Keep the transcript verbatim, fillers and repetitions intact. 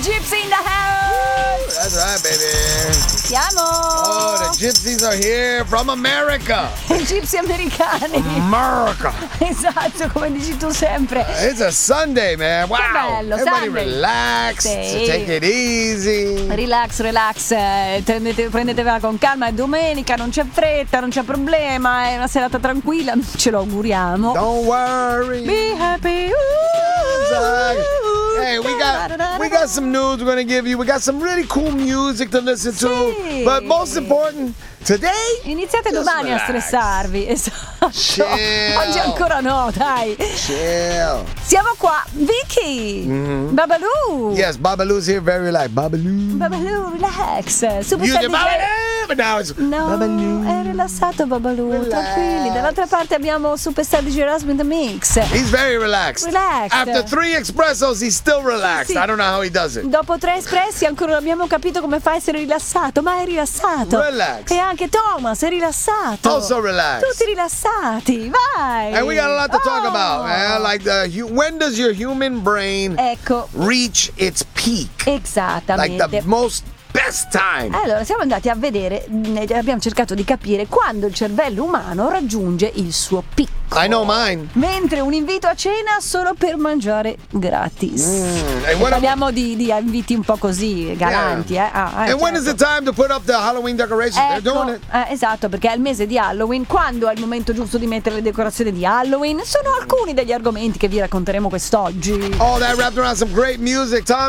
Gypsy in the house. That's right, baby. Siamo. Oh, the gypsies are here from America. I gypsy americani. America. Esatto, come dici tu sempre. It's a Sunday, man. Wow. Che bello, Everybody Sunday. relax. Sì. Take it easy. Relax, relax, eh, prendete, prendetevela con calma, è domenica, non c'è fretta, non c'è problema, è una serata tranquilla, ce lo auguriamo. Don't worry. Be happy. Exactly. Hey, we got we got some news we're gonna give you. We got some really cool music to listen to. Sì. But most important, today, Iniziate just domani relax. a stressarvi. Esatto. Chill. Oggi ancora no, dai. Chill. Siamo qua, Vicky. Mm-hmm. Babaloo. Yes, Babaloo's here, very relaxed. Babaloo. Babaloo, relax. Super You Star did D J. Babaloo, but now it's No, Babaloo. è rilassato Babaloo, Relax. tranquilli. Dall'altra parte abbiamo Superstar D J Rasmus in the Mix. He's very relaxed. Relaxed. After three espressos, he's still relaxed. Sì. I don't know how he does it. Dopo tre espressi ancora non abbiamo capito come fa a essere rilassato, ma è rilassato. Relax. E anche Thomas è rilassato. Also relaxed. Tutti rilassati, vai. And we got a lot to talk Oh. about, man. Like the hu- when does your human brain Ecco, reach its peak? Like esattamente. the most best time. Allora, siamo andati a vedere, mh, abbiamo cercato di capire quando il cervello umano raggiunge il suo picco. I know mine. Mentre un invito a cena solo per mangiare gratis. Mm, and E when- parliamo di, di inviti un po' così galanti, eh? Ah, eh, And when is certo. the time to put up the Halloween decorations? They're doing Ecco, it. eh, esatto, perché è il mese di Halloween. Quando è il momento giusto di mettere le decorazioni di Halloween? Sono alcuni degli argomenti che vi racconteremo quest'oggi. All that wrapped around some great music. Time